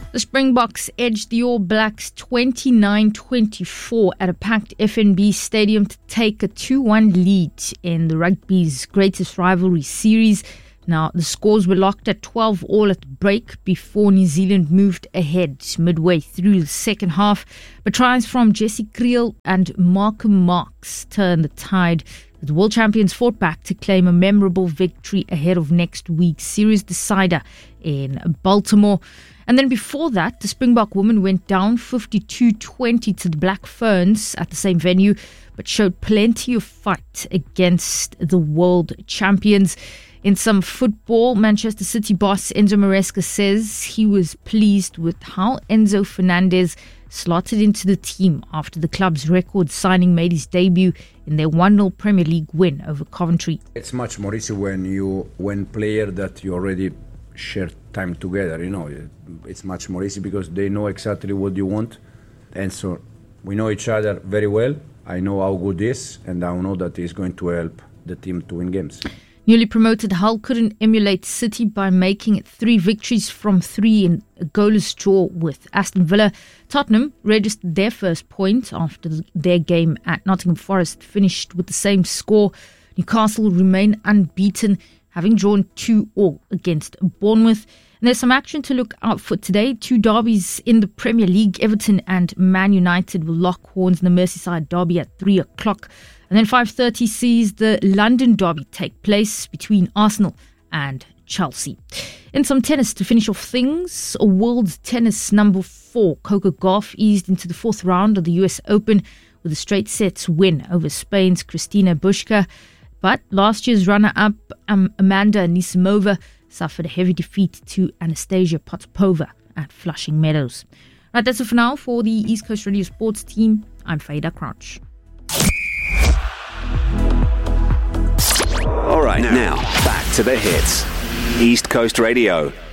The Springboks edged the All Blacks 29-24 at a packed FNB Stadium to take a 2-1 lead in the rugby's greatest rivalry series. Now, the scores were locked at 12-all at the break before New Zealand moved ahead midway through the second half. But tries from Jesse Kriel and Malcolm Marx turned the tide. The world champions fought back to claim a memorable victory ahead of next week's series decider in Baltimore. And then before that, the Springbok women went down 52-20 to the Black Ferns at the same venue, but showed plenty of fight against the world champions. In some football, Manchester City boss Enzo Maresca says he was pleased with how Enzo Fernandez slotted into the team after the club's record signing made his debut in their 1-0 Premier League win over Coventry. It's much more easy when player that you already share time together, it's much more easy because they know exactly what you want, and so we know each other very well. I know how good he is, and I know that he's going to help the team to win games. Newly promoted Hull couldn't emulate City by making it 3 victories from 3 in a goalless draw with Aston Villa. Tottenham registered their first point after their game at Nottingham Forest finished with the same score. Newcastle remain unbeaten, having drawn 2-2 against Bournemouth. And there's some action to look out for today. 2 derbies in the Premier League. Everton and Man United will lock horns in the Merseyside derby at 3 o'clock. And then 5:30 sees the London derby take place between Arsenal and Chelsea. In some tennis to finish off things, a world tennis number 4, Coco Gauff, eased into the 4th round of the US Open with a straight sets win over Spain's Cristina Bushka. But last year's runner-up, Amanda Anisimova, suffered a heavy defeat to Anastasia Potapova at Flushing Meadows. Right, that's it for now. For the East Coast Radio Sports team, I'm Faida Crouch. All right, now back to the hits. East Coast Radio.